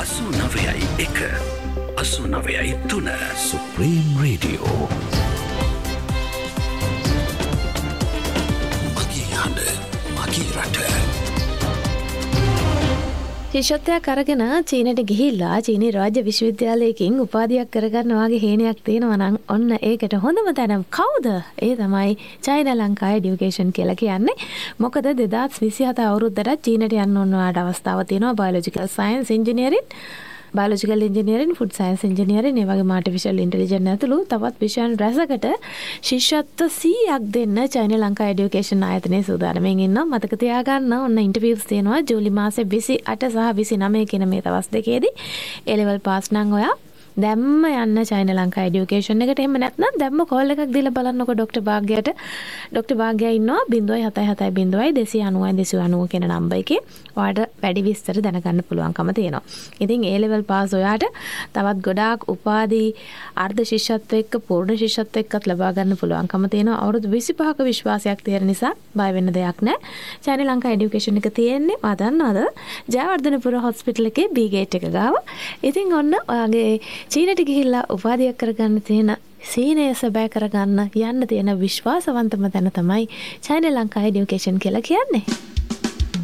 89.1 89.3 Supreme Radio. මගේ හඬ මගේ රට. ශිෂ්‍යත්වයක් අරගෙන චීනට ගිහිල්ලා චීනී රාජ්‍ය විශ්වවිද්‍යාලයකින් උපාධියක් කරගන්න වගේ හේනයක් තියෙනවා නම් ඔන්න ඒකට හොඳම තැන කවුද? ඒ තමයි චයිනා ලංකා এডুকেෂන් කියලා කියන්නේ. මොකද 2027 අවුරුද්දට චීනට යන්න ඕන වාට අවස්ථාව තියෙනවා. Biological science engineering, biological engineering, food science engineering, ඒ වගේම ආටිෆිෂල් ඉන්ටෙලිජන්ස් ඇතුළු තවත් විෂයන් රැසකට ශිෂ්‍යත්ව 100ක් දෙන්න චයිනා ලංකා এডুকেෂන් ආයතනයේ සූදානම්ෙන් ඉන්නවා. මතක තියාගන්න ඔන්න ඉන්ටර්විව්ස් තියෙනවා ජූලි මාසේ 28 සහ 29 කියන මේ දවස් දෙකේදී. ඒ ලෙවල් පාස් නම් ඔයා දැම්ම යන්න චයිනා ලංකා এডুকেෂන් එකට. එහෙම නැත්නම් දැම්ම කෝල් එකක් දීලා බලන්නකො ડોක්ටර් භාග්‍යයට. ડોක්ටර් භාග්‍යයා ඉන්නවා 0770290 290 කියන නම්බර් එකේ. ඔයාලට වැඩි විස්තර දැනගන්න පුළුවන්කම තියෙනවා. ඉතින් ඒ ලෙවල් පාස් ඔයාට තවත් ගොඩාක් උපාධි අර්ධ ශිෂ්‍යත්ව එක්ක පූර්ණ ශිෂ්‍යත්ව එක්කත් ලබා ගන්න පුළුවන්කම තියෙනවා. අවුරුදු 25ක විශ්වාසයක් තියෙන නිසා බය වෙන්න දෙයක් නැහැ. චයිනා ලංකා এডুকেෂන් එක තියෙන්නේ මා දන්නවද? ජයවර්ධනපුර හොස්පිටල් එකේ බී ගේට් එක ගාව. ඉතින් ඔන්න ඔයාගේ චීනට ගිහිල්ලා උපාධියක් කරගන්න තියෙන සීනය සැබෑ කරගන්න යන්න තියෙන විශ්වාසවන්තම තැන තමයි චයිනා ලංකා এডুকেෂන් කියලා කියන්නේ.